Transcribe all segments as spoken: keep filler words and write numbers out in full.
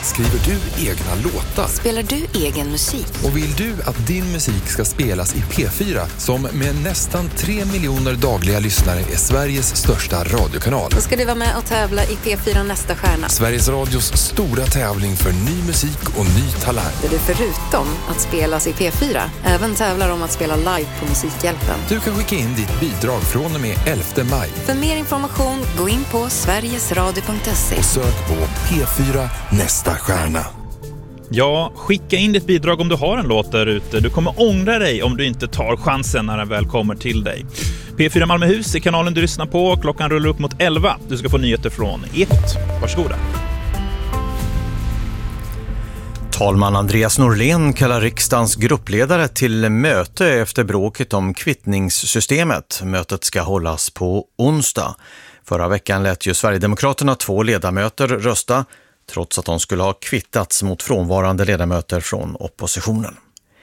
Skriver du egna låtar? Spelar du egen musik? Och vill du att din musik ska spelas i P fyra, som med nästan tre miljoner dagliga lyssnare är Sveriges största radiokanal? Då ska du vara med och tävla i P fyra Nästa stjärna. Sveriges Radios stora tävling för ny musik och ny talang. Där du förutom att spelas i P fyra även tävlar om att spela live på Musikhjälpen. Du kan skicka in ditt bidrag från och med elfte maj. För mer information, gå in på sverigesradio punkt se. Och sök på P fyra Nästa stjärna. Ja, skicka in ditt bidrag om du har en låt där ute. Du kommer ångra dig om du inte tar chansen när den väl kommer till dig. P fyra Malmöhus är kanalen du lyssnar på. Klockan rullar upp mot elva. Du ska få nyheter från Ekot. Varsågoda. Talman Andreas Norlén kallar riksdagens gruppledare till möte efter bråket om kvittningssystemet. Mötet ska hållas på onsdag. Förra veckan lät ju Sverigedemokraterna två ledamöter rösta, trots att de skulle ha kvittats mot frånvarande ledamöter från oppositionen.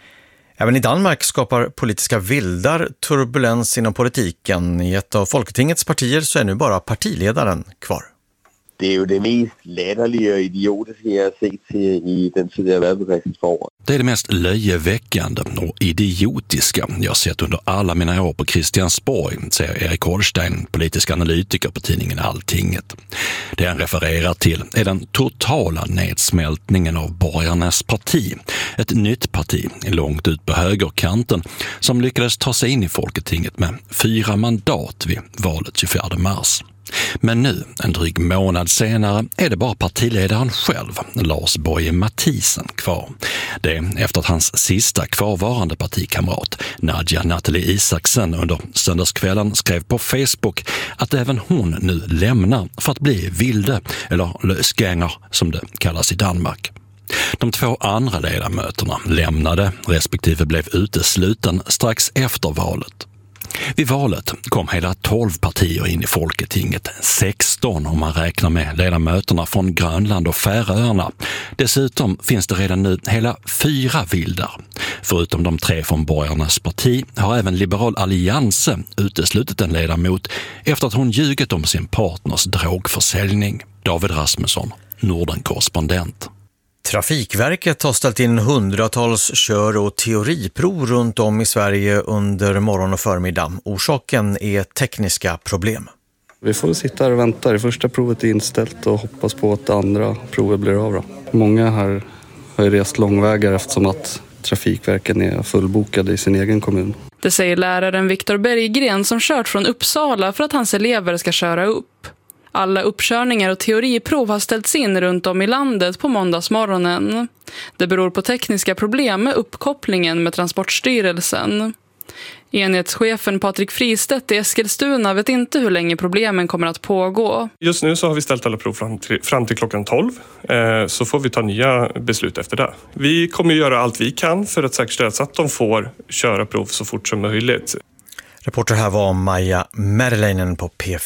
Även i Danmark skapar politiska vildar turbulens inom politiken. I ett av Folketingets partier så är nu bara partiledaren kvar. Det är ju det mest lätterliga och idiotiska jag har sett i den tidigare valberedningsfrågan. Det är det mest löjeväckande och idiotiska jag sett under alla mina år på Christiansborg, säger Erik Holstein, politisk analytiker på tidningen Alltinget. Det han refererar till är den totala nedsmältningen av borgarnas parti. Ett nytt parti långt ut på högerkanten som lyckades ta sig in i Folketinget med fyra mandat vid valet tjugofjärde mars. Men nu, en dryg månad senare, är det bara partiledaren själv, Lars Boje Mathiesen, kvar. Det är efter att hans sista kvarvarande partikamrat, Nadja Nathalie Isaksen, under söndagskvällen skrev på Facebook att även hon nu lämnar för att bli vilde, eller lösgänger som det kallas i Danmark. De två andra ledamöterna lämnade respektive blev utesluten strax efter valet. Vid valet kom hela tolv partier in i Folketinget, sexton om man räknar med ledamöterna från Grönland och Färöarna. Dessutom finns det redan nu hela fyra vildar. Förutom de tre från borgarnas parti har även Liberal Allianse uteslutit en ledamot efter att hon ljugit om sin partners drogförsäljning. David Rasmusson, Norden-korrespondent. Trafikverket har ställt in hundratals kör- och teoriprov runt om i Sverige under morgon och förmiddag. Orsaken är tekniska problem. Vi får sitta här och vänta. Det första provet är inställt och hoppas på att det andra provet blir av. Då. Många här har ju rest långvägar eftersom att Trafikverken är fullbokade i sin egen kommun. Det säger läraren Viktor Berggren som kört från Uppsala för att hans elever ska köra upp. Alla uppkörningar och teoriprov har ställts in runt om i landet på måndagsmorgonen. Det beror på tekniska problem med uppkopplingen med Transportstyrelsen. Enhetschefen Patrik Fristedt i Eskilstuna vet inte hur länge problemen kommer att pågå. Just nu så har vi ställt alla prov fram till, fram till klockan tolv. Eh, så får vi ta nya beslut efter det. Vi kommer göra allt vi kan för att säkerställa så att de får köra prov så fort som möjligt. Reporter här var Maja Merleinen på P